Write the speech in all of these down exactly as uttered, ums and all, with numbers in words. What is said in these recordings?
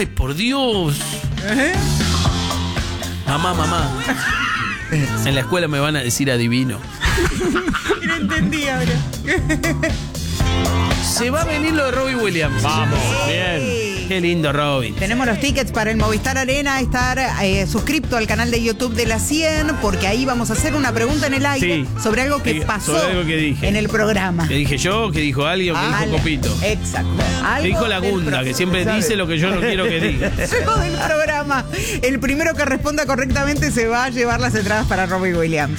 Ay, por Dios. ¿Eh? Mamá, mamá. En la escuela me van a decir adivino. No entendí ahora. Se va a venir lo de Robbie Williams. Vamos, Sí. bien. Qué lindo, Robbie. Tenemos los tickets para el Movistar Arena, estar eh, suscripto al canal de YouTube de la cien, porque ahí vamos a hacer una pregunta en el aire Sí. sobre algo que Sí, pasó sobre algo que dije. en el programa. ¿Qué dije yo? ¿Qué dijo alguien? ¿Qué dijo Ale- Copito? Exacto. Algo ¿Qué dijo la del Gunda? pro- Que siempre ¿sabe? dice lo que yo no quiero que diga. Algo del programa. El primero que responda correctamente se va a llevar las entradas para Robbie Williams.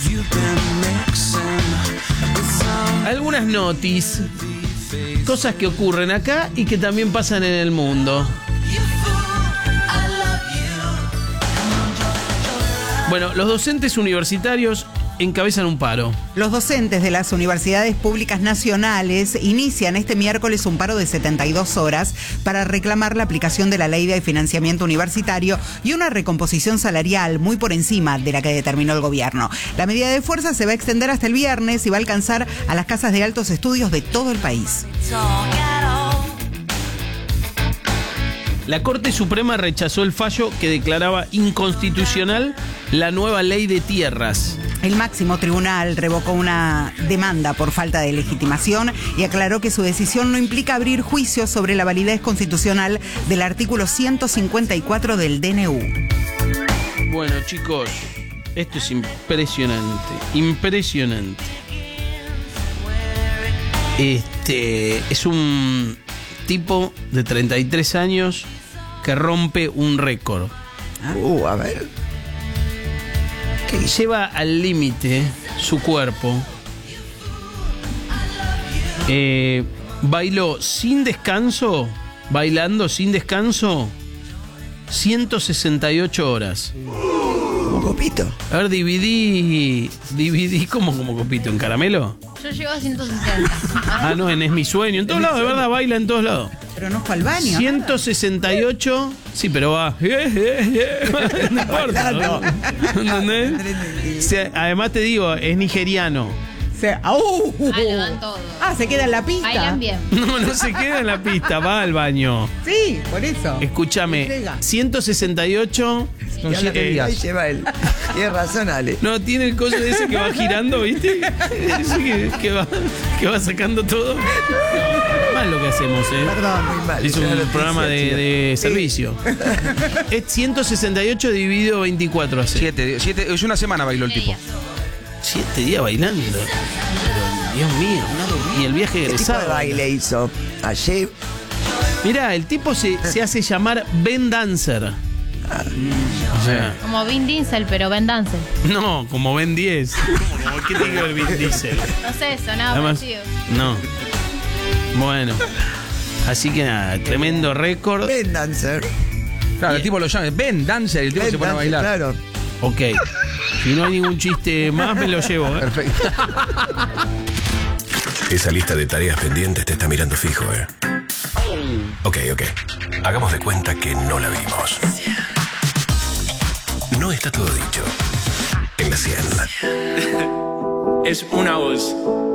Algunas notis, cosas que ocurren acá y que también pasan en el mundo. Bueno, los docentes universitarios encabezan un paro. Los docentes de las universidades públicas nacionales inician este miércoles un paro de setenta y dos horas para reclamar la aplicación de la ley de financiamiento universitario y una recomposición salarial muy por encima de la que determinó el gobierno. La medida de fuerza se va a extender hasta el viernes y va a alcanzar a las casas de altos estudios de todo el país. La Corte Suprema rechazó el fallo que declaraba inconstitucional la nueva ley de tierras. El máximo tribunal revocó una demanda por falta de legitimación y aclaró que su decisión no implica abrir juicios sobre la validez constitucional del artículo ciento cincuenta y cuatro del D N U. Bueno, chicos, esto es impresionante, impresionante. Este es un tipo de treinta y tres años que rompe un récord. Uh, a ver. Que lleva al límite su cuerpo. Eh, bailó sin descanso, bailando sin descanso, ciento sesenta y ocho horas. Como Copito. A ver, dividí, dividí como, como Copito, ¿en caramelo? Yo llego a ciento sesenta. Ah, no, en Es Mi Sueño. En todos lados, de verdad, baila en todos lados. Pero no fue al baño. ciento sesenta y ocho, sí, pero va. No importa. ¿no? ¿Entendés? O sea, además te digo, es nigeriano. Se- ¡Au! Ah, lo dan todo. Ah, se queda en la pista. Bailan bien. No, no se queda en la pista, va al baño. Sí, por eso. Escúchame, Llega. ciento sesenta y ocho. Son Ya siete lo- días. Ahí lleva él. Tienes razón, Ale. No, tiene el coso ese que va girando, ¿viste? Ese que, que va, que va sacando todo. Mal lo que hacemos, ¿eh? Perdón, muy mal. Es una un noticia, programa de, chico. de Sí. servicio. Es ciento sesenta y ocho dividido veinticuatro hace. Siete, siete, es una semana bailó el tipo. Siete días bailando. Pero, Dios mío. Y el viaje ¿Qué tipo de egresado. baile hizo? Ayer. Mirá, el tipo se, se hace llamar Ben Dancer. O sea, Como Vin Diesel, pero Ben Dancer. no, como Ben diez. ¿Cómo? ¿Qué tiene que ver Vin Diesel? No sé, sonaba Además, parecido. no. Bueno. Así que nada, tremendo récord. Ben Dancer. Claro, el tipo lo llama Ben Dancer y el tipo Ben se pone a Dancer, bailar. claro. Ok. Si no hay ningún chiste más, me lo llevo, ¿eh? Perfecto. Esa lista de tareas pendientes te está mirando fijo, ¿eh? Ok, ok. Hagamos de cuenta que no la vimos. No está todo dicho. En la cien. Es una voz.